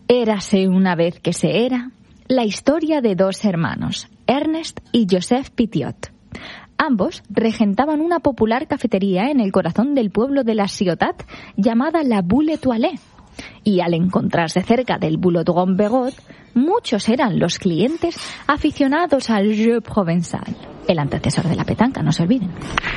Érase una vez que se era la historia de dos hermanos, Ernest y Joseph Pittiot. Ambos regentaban una popular cafetería en el corazón del pueblo de la Ciotat llamada la Boule Étoilée. Y al encontrarse cerca del Boulodrome Begot, muchos eran los clientes aficionados al jeu provençal, el antecesor de la petanca, no se olviden.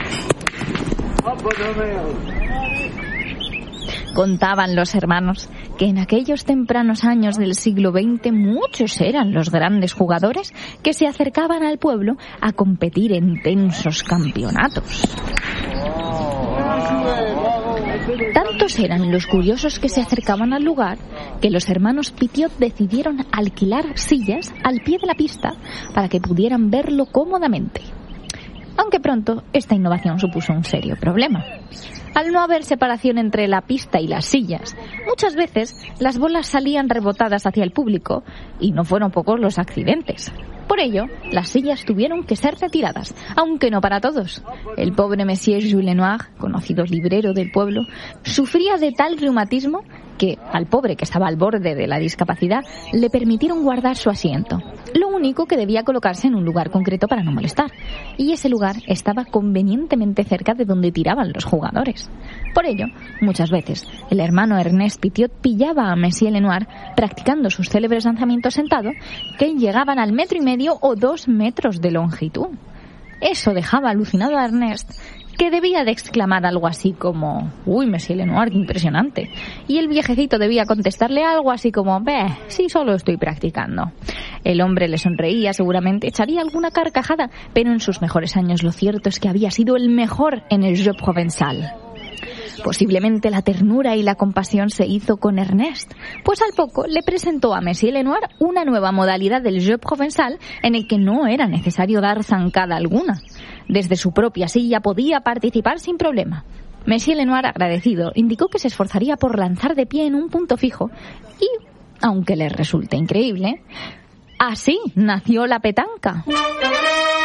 Contaban los hermanos que en aquellos tempranos años del siglo XX muchos eran los grandes jugadores que se acercaban al pueblo a competir en tensos campeonatos. Tantos eran los curiosos que se acercaban al lugar que los hermanos Pittiot decidieron alquilar sillas al pie de la pista para que pudieran verlo cómodamente. Aunque pronto esta innovación supuso un serio problema. Al no haber separación entre la pista y las sillas, muchas veces las bolas salían rebotadas hacia el público y no fueron pocos los accidentes. Por ello, las sillas tuvieron que ser retiradas, aunque no para todos. El pobre Monsieur Jules Lenoir, conocido librero del pueblo, sufría de tal reumatismo que al pobre que estaba al borde de la discapacidad le permitieron guardar su asiento. Lo único que debía colocarse en un lugar concreto para no molestar. Y ese lugar estaba convenientemente cerca de donde tiraban los jugadores. Por ello, muchas veces, el hermano Ernest Pittiot pillaba a Monsieur Lenoir practicando sus célebres lanzamientos sentado que llegaban al 1,5 metros o 2 metros de longitud. Eso dejaba alucinado a Ernest, que debía de exclamar algo así como «Uy, Monsieur Lenoir, qué impresionante». Y el viejecito debía contestarle algo así como «Sí, solo estoy practicando». El hombre le sonreía, seguramente echaría alguna carcajada, pero en sus mejores años lo cierto es que había sido el mejor en el jeu provençal. Posiblemente la ternura y la compasión se hizo con Ernest, pues al poco le presentó a Monsieur Lenoir una nueva modalidad del jeu provençal en el que no era necesario dar zancada alguna. Desde su propia silla podía participar sin problema. Monsieur Lenoir, agradecido, indicó que se esforzaría por lanzar de pie en un punto fijo y, aunque les resulte increíble, así nació la petanca.